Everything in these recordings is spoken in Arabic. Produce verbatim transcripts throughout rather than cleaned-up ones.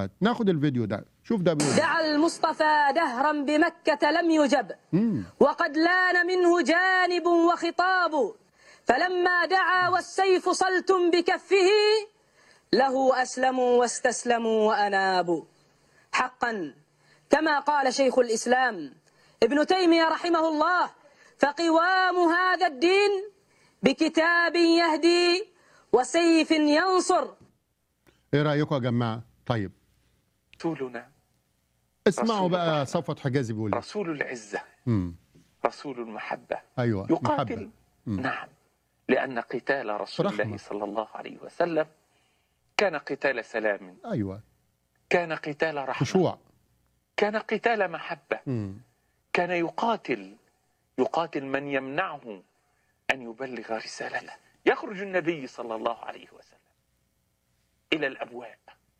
فؤاد. ناخد الفيديو ده، شوف ده بيقول. دعا المصطفى دهرا بمكة لم يجب، مم. وقد لان منه جانب وخطاب، فلما دعا والسيف صلت بكفه له أسلموا واستسلموا وأنابوا. حقا كما قال شيخ الإسلام ابن تيمية رحمه الله: فقوام هذا الدين بكتاب يهدي وسيف ينصر. ايه رأيكم يا جماعة؟ طيب رسولنا اسمعوا رسول بقى الرحمة. صفوت حجازي بيقول ايه. رسول العزة، مم. رسول المحبة. ايوه يقاتل محبة. مم. نعم، لأن قتال رسول رحمة. الله صلى الله عليه وسلم كان قتال سلام، ايوه كان قتال رحمة، خشوع، كان قتال محبة. مم. كان يقاتل يقاتل من يمنعه أن يبلغ رسالته. يخرج النبي صلى الله عليه وسلم إلى الأبواء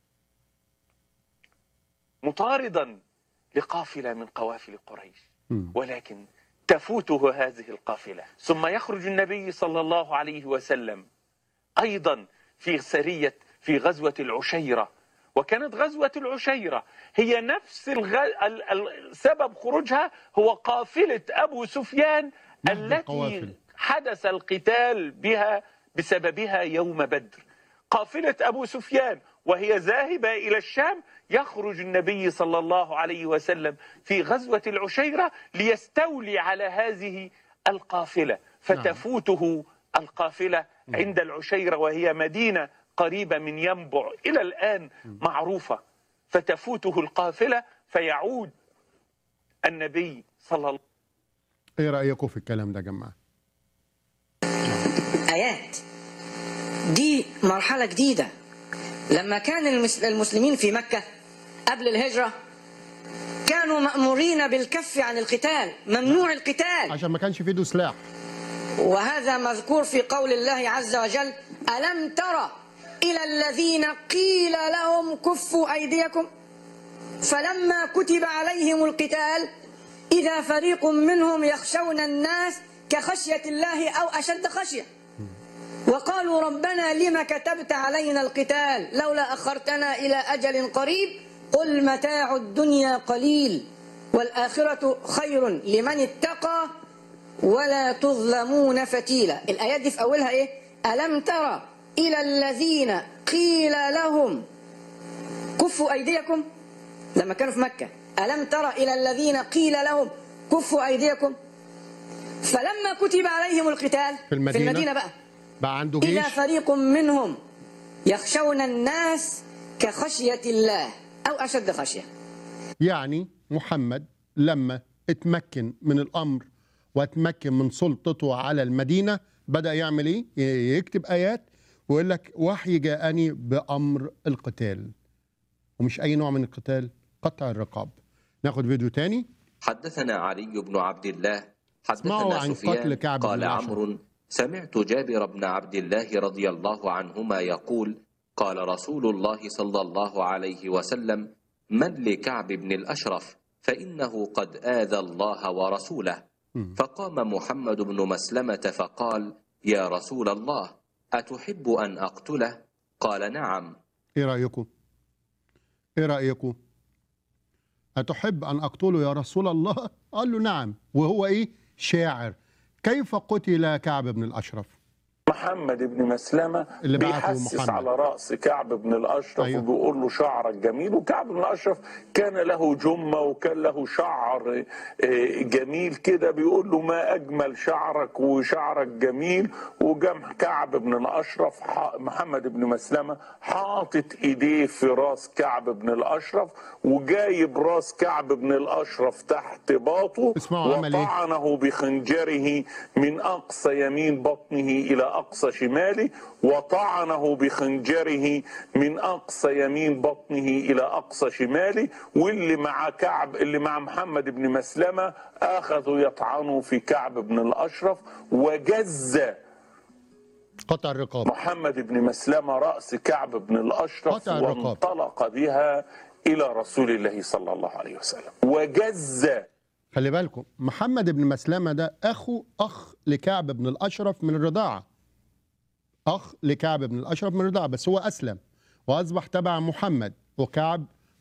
مطاردا لقافلة من قوافل قريش، مم. ولكن تفوته هذه القافلة. ثم يخرج النبي صلى الله عليه وسلم أيضا في سرية في غزوة العشيرة، وكانت غزوة العشيرة هي نفس الغ... ال... ال... سبب خروجها هو قافلة أبو سفيان التي القوافل. حدث القتال بها بسببها يوم بدر. قافلة أبو سفيان وهي ذاهبة إلى الشام، يخرج النبي صلى الله عليه وسلم في غزوة العشيرة ليستولي على هذه القافلة، فتفوته القافلة عند العشيرة، وهي مدينة قريبة من ينبع إلى الآن معروفة. فتفوته القافلة فيعود النبي صلى الله عليه وسلم. ايه رأيكم في الكلام ده يا جماعة؟ آيات دي مرحلة جديدة. لما كان المسلمين في مكة قبل الهجرة كانوا مأمورين بالكف عن القتال، ممنوع القتال، عشان ما كانش في ايده سلاح. وهذا مذكور في قول الله عز وجل: ألم ترى إلى الذين قيل لهم كفوا أيديكم فلما كتب عليهم القتال إذا فريق منهم يخشون الناس كخشية الله أو أشد خشية وقالوا ربنا لما كتبت علينا القتال لولا أخرتنا إلى أجل قريب قل متاع الدنيا قليل والآخرة خير لمن اتقى ولا تظلمون فتيلا. الآيات دي في أولها إيه؟ ألم ترى إلى الذين قيل لهم كفوا أيديكم لما كانوا في مكة. ألم ترى إلى الذين قيل لهم كفوا أيديكم فلما كتب عليهم القتال في المدينة, في المدينة بقى بقى عنده جيش. إذا فريق منهم يخشون الناس كخشية الله أو أشد خشية. يعني محمد لما اتمكن من الأمر واتمكن من سلطته على المدينة بدأ يعمل ايه؟ يكتب آيات ويقول لك وحي جاءني بأمر القتال، ومش أي نوع من القتال، قطع الرقاب. ناخد فيديو تاني. حدثنا علي بن عبد الله اسمعوا حدثنا عن قتل سفيان كعب بن قال الأشرف. عمرو سمعت جابر بن عبد الله رضي الله عنهما يقول قال رسول الله صلى الله عليه وسلم من لكعب بن الأشرف فإنه قد آذى الله ورسوله. م. فقام محمد بن مسلمة فقال يا رسول الله أتحب أن أقتله؟ قال نعم. ايه رأيكم؟ ايه رأيكم؟ أتحب أن أقتله يا رسول الله؟ قال له نعم. وهو ايه؟ شاعر. كيف قتل كعب بن الأشرف؟ محمد بن مسلمة اللي بعته بيحسس محمد. على رأس كعب بن الأشرف. أيوه. وبيقول له شعرك جميل. وكعب بن الأشرف كان له جمة وكان له شعر جميل كده، بيقول له ما أجمل شعرك وشعرك جميل. وجم كعب بن الأشرف محمد بن مسلمة حاطط إيديه في راس كعب بن الأشرف وجايب راس كعب بن الأشرف تحت باطه وطعنه بخنجره من أقصى يمين بطنه إلى أقصى شماله، وطعنه بخنجره من أقصى يمين بطنه إلى أقصى شماله. واللي مع كعب اللي مع محمد بن مسلمة أخذوا يطعنوا في كعب بن الأشرف وجز قطع الرقاب محمد بن مسلمة رأس كعب بن الأشرف وانطلق بها إلى رسول الله صلى الله عليه وسلم وجز. خلي بالكم محمد بن مسلمة ده أخو أخ لكعب بن الأشرف من الرضاعة، أخ لكعب بن الأشرف من الرضاعة، بس هو أسلم وأصبح تبع محمد. وكعب